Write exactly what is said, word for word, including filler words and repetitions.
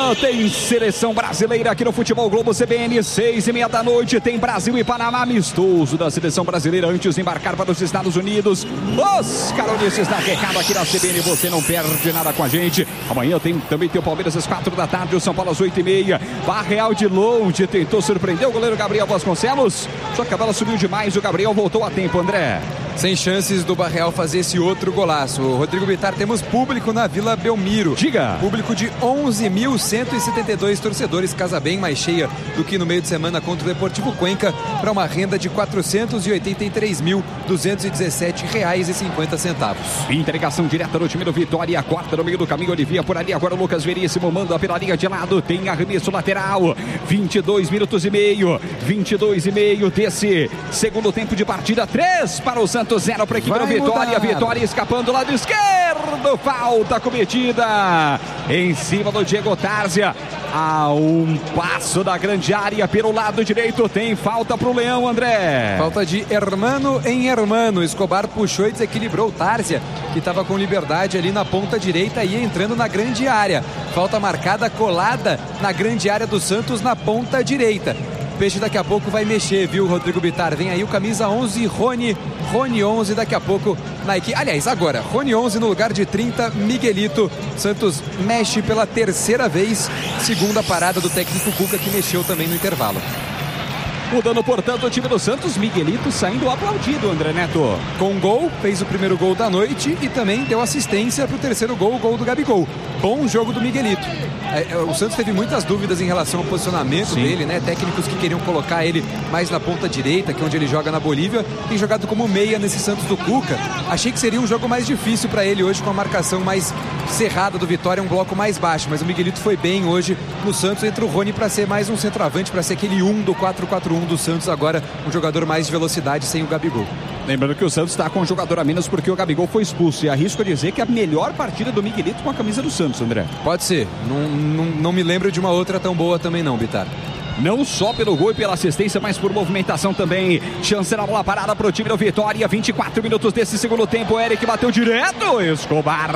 Amanhã tem seleção brasileira aqui no Futebol Globo C B N, seis e meia da noite, tem Brasil e Panamá, amistoso da seleção brasileira antes de embarcar para os Estados Unidos. Os caronistas da recado aqui na C B N, você não perde nada com a gente. Amanhã tem, também tem o Palmeiras às quatro da tarde, o São Paulo às oito e meia. Barreal de longe tentou surpreender o goleiro Gabriel Vasconcelos, só que a bola subiu demais, o Gabriel voltou a tempo, André. Sem chances do Barreal fazer esse outro golaço. Rodrigo Bittar, temos público na Vila Belmiro. Diga. Público de onze mil cento e setenta e dois torcedores, casa bem mais cheia do que no meio de semana contra o Deportivo Cuenca, para uma renda de quatrocentos e oitenta e três mil, duzentos e dezessete reais e cinquenta centavos. Entregação direta do time do Vitória, corta no meio do caminho, Olivia por ali, agora o Lucas Veríssimo manda pela linha de lado, tem arremesso lateral, vinte e dois minutos e meio, vinte e dois e meio desse segundo tempo de partida, três para o Santos, zero para a equipe do Vitória, Vitória escapando lado esquerdo, falta cometida em cima do Diego Tárzia, a um passo da grande área pelo lado direito, tem falta para o Leão, André. Falta de Hermano em Hermano, Escobar puxou e desequilibrou o Tárzia, que estava com liberdade ali na ponta direita e entrando na grande área. Falta marcada, colada na grande área do Santos na ponta direita. O Peixe daqui a pouco vai mexer, viu, Rodrigo Bittar? Vem aí o camisa onze, Rony, Rony onze daqui a pouco na equipe. Aliás, agora, Rony onze no lugar de trinta, Miguelito. Santos mexe pela terceira vez, segunda parada do técnico Cuca, que mexeu também no intervalo. Mudando, portanto, o time do Santos, Miguelito saindo aplaudido, André Neto. Com gol, fez o primeiro gol da noite e também deu assistência para o terceiro gol, o gol do Gabigol. Bom jogo do Miguelito. É, o Santos teve muitas dúvidas em relação ao posicionamento Sim. dele, né? Técnicos que queriam colocar ele mais na ponta direita, que é onde ele joga na Bolívia. Tem jogado como meia nesse Santos do Cuca. Achei que seria um jogo mais difícil para ele hoje, com a marcação mais cerrada do Vitória, um bloco mais baixo. Mas o Miguelito foi bem hoje no Santos, entre o Rony para ser mais um centroavante, para ser aquele um do quatro quatro um do Santos, agora um jogador mais de velocidade sem o Gabigol. Lembrando que o Santos está com um jogador a menos porque o Gabigol foi expulso. E arrisco a dizer que é a melhor partida do Miguelito com a camisa do Santos, André. Pode ser. Não, não, não me lembro de uma outra tão boa também não, Bittar. Não só pelo gol e pela assistência, mas por movimentação também. Chance na bola parada para o time do Vitória. vinte e quatro minutos desse segundo tempo. Eric bateu direto. Escobar